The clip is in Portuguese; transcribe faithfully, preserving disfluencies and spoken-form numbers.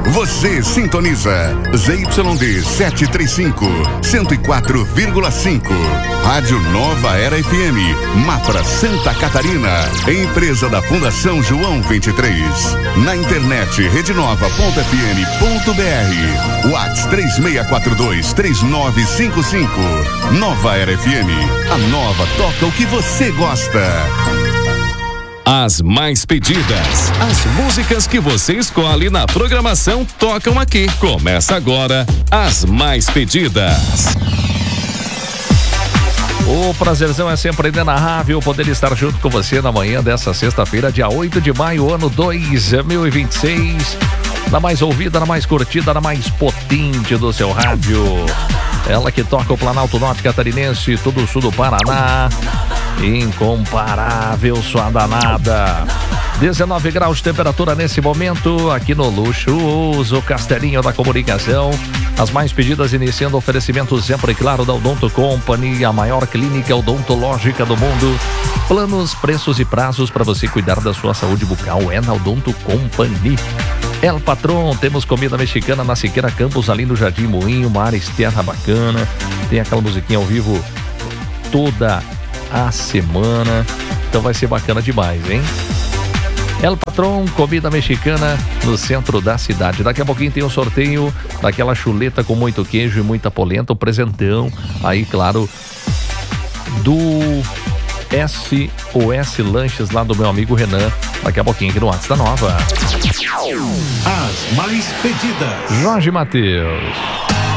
Você sintoniza Z Y D setecentos e trinta e cinco, cento e quatro vírgula cinco. Rádio Nova Era F M, Mafra, Santa Catarina. Empresa da Fundação João vinte e três. Na internet, rede nova ponto f m ponto b r. WhatsApp três seis quatro dois, três nove cinco cinco. Nova Era F M. A nova toca o que você gosta. As mais pedidas, as músicas que você escolhe na programação tocam aqui. Começa agora As Mais Pedidas. O prazerzão é sempre inenarrável poder estar junto com você na manhã dessa sexta-feira, dia oito de maio, ano dois mil e vinte e seis. Na mais ouvida, na mais curtida, na mais potente do seu rádio. Ela que toca o Planalto Norte Catarinense, todo o sul do Paraná. Incomparável, sua danada. dezenove graus de temperatura nesse momento, aqui no luxuoso Castelinho da Comunicação. As mais pedidas iniciando oferecimento sempre claro da Odonto Company, a maior clínica odontológica do mundo. Planos, preços e prazos para você cuidar da sua saúde bucal é na Odonto Company. El Patron, temos comida mexicana na Siqueira Campos, ali no Jardim Moinho, uma área externa bacana. Tem aquela musiquinha ao vivo toda a semana, então vai ser bacana demais, hein? El Patron, comida mexicana no centro da cidade. Daqui a pouquinho tem um sorteio daquela chuleta com muito queijo e muita polenta, um presentão aí, claro, do S O S Lanches lá do meu amigo Renan. Daqui a pouquinho aqui no WhatsApp da Nova. As mais pedidas. Jorge Mateus.